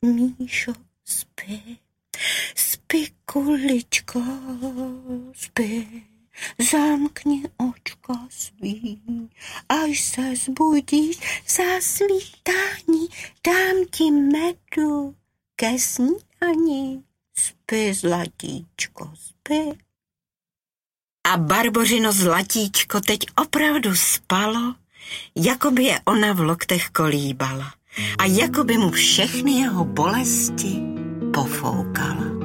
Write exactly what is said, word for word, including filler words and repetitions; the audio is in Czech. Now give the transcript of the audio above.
Míšo, spí, spí, kuličko, spí, zamkni očka svý, až se zbudíš za svítání, dám ti medu ke snídani. Spí, zlatíčko, spí. A Barbořino zlatíčko teď opravdu spalo, jako by je ona v loktech kolíbala a jako by mu všechny jeho bolesti pofoukala.